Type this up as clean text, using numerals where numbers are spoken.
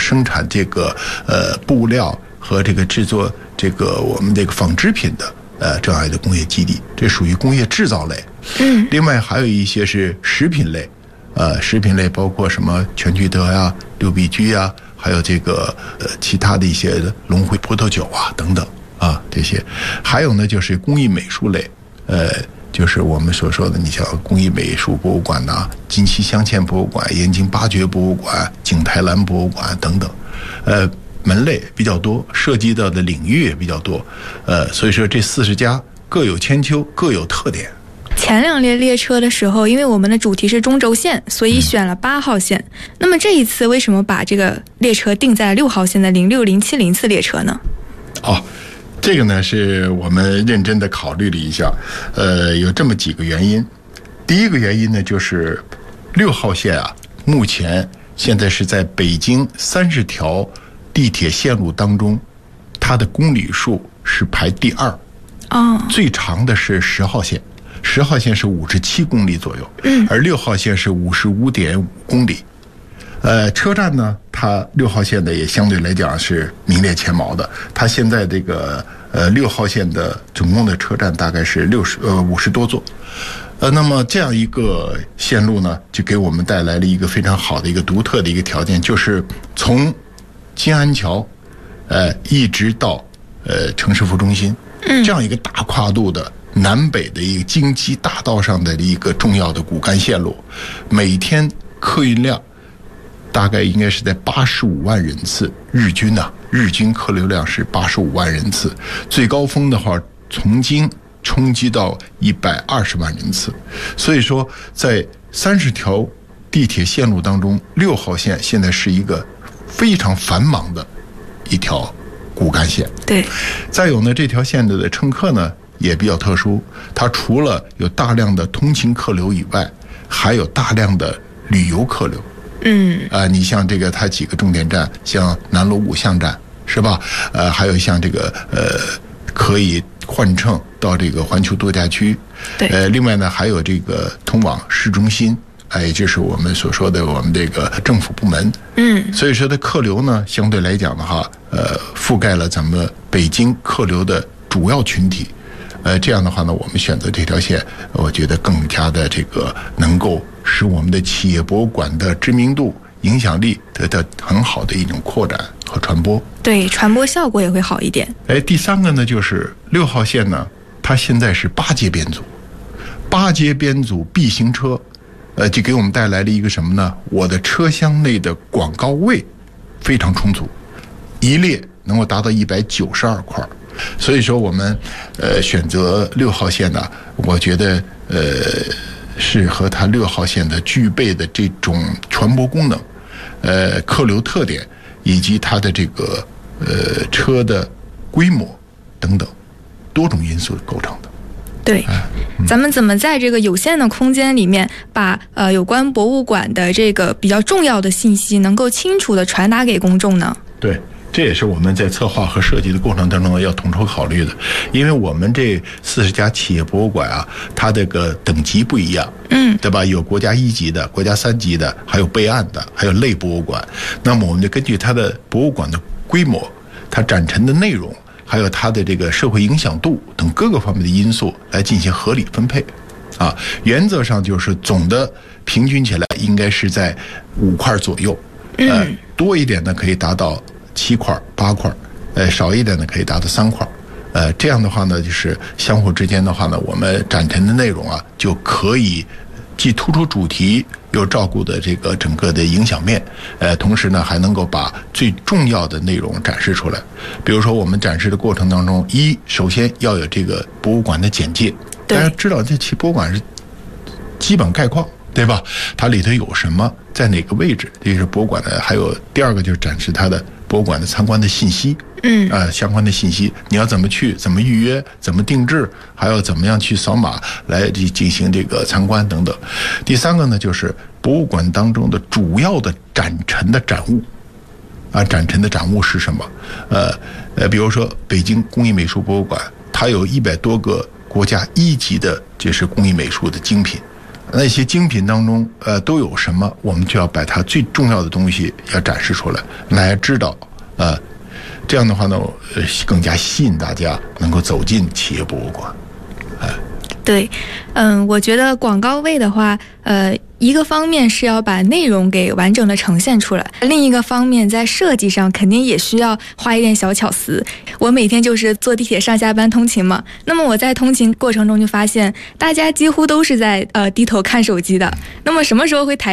生产这个布料和这个制作这个我们这个纺织品的这样一个工业基地，这属于工业制造类。另外还有一些是食品类，食品类包括什么全聚德呀、六必居呀，还有这个其他的一些龙汇葡萄酒啊等等啊这些。还有呢就是工艺美术类，就是我们所说的，你像工艺美术博物馆呐、金溪镶嵌博物馆、燕京八绝博物馆、景泰蓝博物馆等等，门类比较多，涉及到的领域也比较多，所以说这40家各有千秋，各有特点。 前2列列车的时候，因为我们的主题是中轴线，所以选了8号线。那么这一次为什么把这个列车定在了6号线的06070次列车呢？ 这个呢是我们认真的考虑了一下，有这么几个原因。第一个原因呢，就是6号线啊，目前现在是在北京30条地铁线路当中，它的公里数是排第2。最长的是10号线，10号线是57公里左右，而6号线是55.5公里。车站呢，它6号线的也相对来讲是名列前茅的。它现在这个6号线的总共的车站大概是50多座。那么这样一个线路呢，就给我们带来了一个非常好的一个独特的一个条件，就是从金安桥一直到城市副中心，这样一个大跨度的南北的一个京畿大道上的一个重要的骨干线路，每天客运量大概应该是在85万人次，日均客流量是85万人次，最高峰的话从京冲击到120万人次。所以说在30条地铁线路当中，6号线现在是一个非常繁忙的一条骨干线。 对， 再有呢，这条线的乘客呢也比较特殊，它除了有大量的通勤客流以外，还有大量的旅游客流。你像这个它几个重点站，像南锣鼓巷站是吧？还有像这个可以换乘到这个环球度假区。 对。 另外呢，还有这个通往市中心，也就是我们所说的我们这个政府部门。所以说的客流呢，相对来讲的话，覆盖了咱们北京客流的主要群体。这样的话呢，我们选择这条线，我觉得更加的这个能够使我们的企业博物馆的知名度、影响力得到很好的一种扩展和传播。 对，传播效果也会好一点。 第3个呢，就是6号线呢，它现在是8节编组，8节编组 B 型车，就给我们带来了一个什么呢？我的车厢内的广告位非常充足，一列能够达到192块。所以说我们选择6号线呢，我觉得是和它6号线的具备的这种传播功能、客流特点以及它的这个车的规模等等多种因素构成的。 对，咱们怎么在这个有限的空间里面把有关博物馆的这个比较重要的信息能够清楚地传达给公众呢？ 对，这也是我们在策划和设计的过程当中要统筹考虑的。因为我们这40家企业博物馆啊，它这个等级不一样，对吧？有国家1级的、国家3级的，还有备案的，还有类博物馆。那么我们就根据它的博物馆的规模、它展陈的内容，还有它的这个社会影响度等各个方面的因素来进行合理分配。原则上就是总的平均起来应该是在5块左右，多一点呢可以达到7块、8块，少一点呢可以达到3块。这样的话呢，就是相互之间的话呢，我们展陈的内容啊，就可以既突出主题，又照顾的这个整个的影响面，同时呢，还能够把最重要的内容展示出来。比如说，我们展示的过程当中，首先要有这个博物馆的简介，大家知道这期博物馆是基本概况，对吧？它里头有什么，在哪个位置，这是博物馆的。还有第2个就是展示它的博物馆的参观的信息，相关的信息，你要怎么去，怎么预约，怎么定制，还有怎么样去扫码来进行这个参观等等。第3个呢，就是博物馆当中的主要的展陈的展物，展陈的展物是什么？比如说北京工艺美术博物馆，它有100多个国家1级的，就是工艺美术的精品。 那些精品当中都有什么，我们就要把它最重要的东西要展示出来，来知道这样的话呢，更加吸引大家能够走进企业博物馆。 对，我觉得广告位的话，一个方面是要把内容给完整的呈现出来，另一个方面在设计上肯定也需要花一点小巧思。我每天就是坐地铁上下班通勤嘛，那么我在通勤过程中就发现，大家几乎都是在低头看手机的。那么什么时候会抬